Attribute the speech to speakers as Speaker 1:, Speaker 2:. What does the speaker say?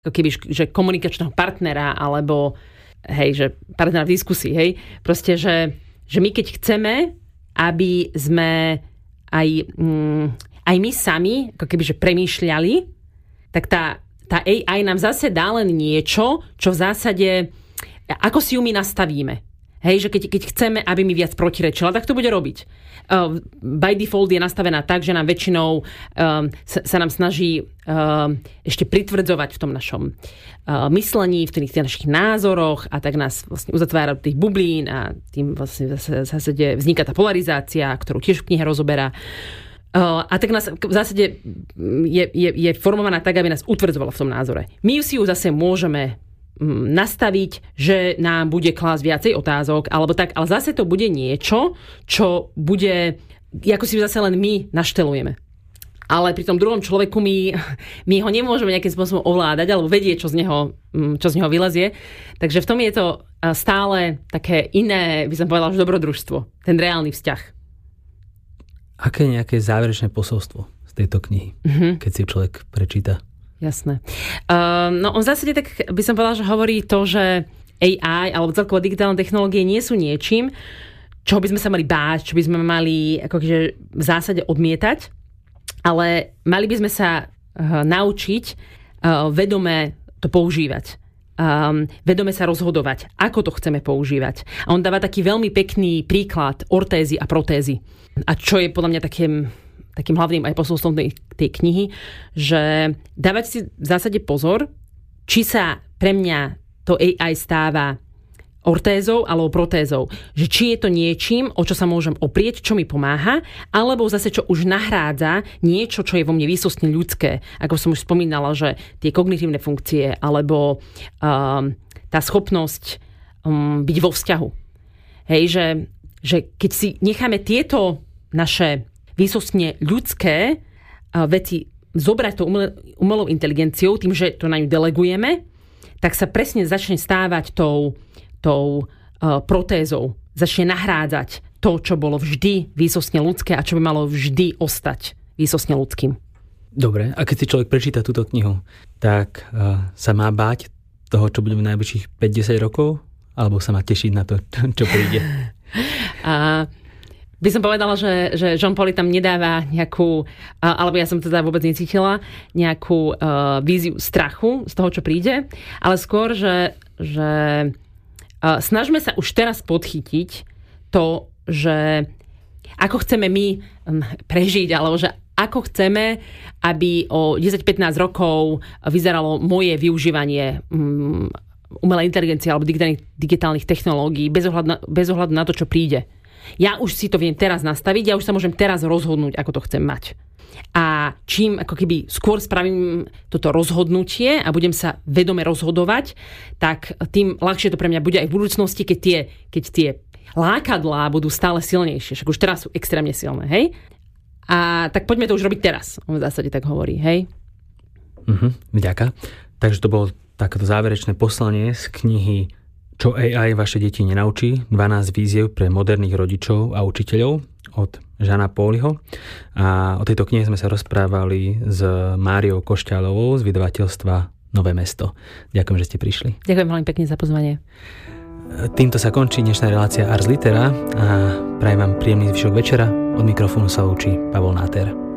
Speaker 1: ako keby, že komunikačného partnera, alebo že partnera v diskusii, Proste, že my keď chceme, aby sme aj my sami, ako keby, že premýšľali, tak tá AI nám zase dá len niečo, čo v zásade, ako si ju my nastavíme. Že keď chceme, aby mi viac protirečila, tak to bude robiť. By default je nastavená tak, že nám väčšinou sa nám snaží ešte pritvrdzovať v tom našom myslení, v tých našich názoroch a tak nás vlastne uzatvára do tých bublín a tým vlastne zase vzniká tá polarizácia, ktorú tiež v knihe rozoberá. A tak nás v zásade je formovaná tak, aby nás utvrdzovala v tom názore. My si ju zase môžeme nastaviť, že nám bude klásť viacej otázok, alebo tak, ale zase to bude niečo, čo bude, ako si zase len my naštelujeme. Ale pri tom druhom človeku my ho nemôžeme nejakým spôsobom ovládať, alebo vedieť, čo z neho vylezie. Takže v tom je to stále také iné, by som povedala, že dobrodružstvo. Ten reálny vzťah.
Speaker 2: Aké je nejaké záverečné posolstvo z tejto knihy, keď si človek prečíta?
Speaker 1: Jasné. No on v zásade tak by som povedala, že hovorí to, že AI alebo celkovo digitálne technológie nie sú niečím, čoho by sme sa mali báť, čo by sme mali akože v zásade odmietať, ale mali by sme sa naučiť vedome to používať. Vedome sa rozhodovať, ako to chceme používať. A on dáva taký veľmi pekný príklad ortézy a protézy. A čo je podľa mňa takým hlavným aj posolstvom tej knihy, že dávať si v zásade pozor, či sa pre mňa to AI stáva ortézou alebo protézou. Že či je to niečím, o čo sa môžem oprieť, čo mi pomáha, alebo zase čo už nahrádza niečo, čo je vo mne výsostne ľudské. Ako som už spomínala, že tie kognitívne funkcie alebo tá schopnosť byť vo vzťahu. Že keď si necháme tieto naše výsostne ľudské veci zobrať tou umelou inteligenciou, tým, že to na ňu delegujeme, tak sa presne začne stávať tou protézou. Začne nahrádzať to, čo bolo vždy výsostne ľudské a čo by malo vždy ostať výsostne ľudským.
Speaker 2: Dobre, a keď si človek prečíta túto knihu, tak sa má báť toho, čo bude v najbližších 5-10 rokov? Alebo sa má tešiť na to, čo príde?
Speaker 1: By som povedala, že Jean-Paul tam nedáva nejakú, alebo ja som teda vôbec necítila, nejakú víziu strachu z toho, čo príde, ale skôr, že snažme sa už teraz podchytiť to, že ako chceme my prežiť, alebo že ako chceme, aby o 10-15 rokov vyzeralo moje využívanie umelej inteligencie alebo digitálnych technológií bez ohľadu na to, čo príde. Ja už si to viem teraz nastaviť, ja už sa môžem teraz rozhodnúť, ako to chcem mať. A čím ako keby skôr spravím toto rozhodnutie a budem sa vedome rozhodovať, tak tým ľahšie to pre mňa bude aj v budúcnosti, keď tie lákadlá budú stále silnejšie. Však už teraz sú extrémne silné, hej? A tak poďme to už robiť teraz. On v zásade tak hovorí, hej?
Speaker 2: Vďaka. Takže to bolo takéto záverečné poslanie z knihy Čo AI vaše deti nenaučí? 12 víziev pre moderných rodičov a učiteľov od Jeana Paulyho. A o tejto knihe sme sa rozprávali s Máriou Košťálovou z vydavateľstva Nové mesto. Ďakujem, že ste prišli.
Speaker 1: Ďakujem veľmi pekne za pozvanie.
Speaker 2: Týmto sa končí dnešná relácia Ars Litera a prajem vám príjemný zvyšok večera. Od mikrofónu sa lúči Pavol Náter.